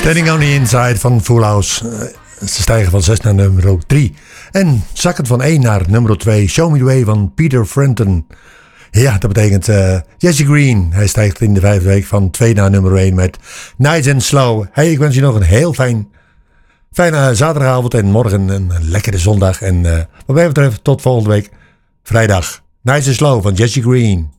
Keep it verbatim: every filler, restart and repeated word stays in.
Standing on the Inside van Full House. Uh, ze stijgen van zes naar nummer drie. En zakken van één naar nummer twee. Show Me The Way van Peter Frampton. Ja, dat betekent uh, Jesse Green. Hij stijgt in de vijfde week van twee naar nummer één met Nice and Slow. Hey, ik wens je nog een heel fijn, fijne zaterdagavond en morgen een lekkere zondag. En uh, wat mij betreft tot volgende week vrijdag. Nice and Slow van Jesse Green.